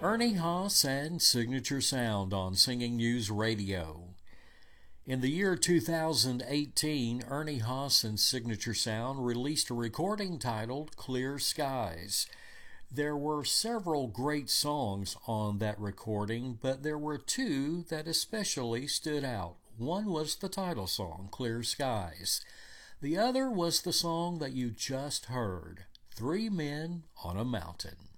Ernie Haas and Signature Sound on Singing News Radio. In the year 2018, Ernie Haas and Signature Sound released a recording titled Clear Skies. There were several great songs on that recording, but there were two that especially stood out. One was the title song, Clear Skies. The other was the song that you just heard, Three Men on a Mountain.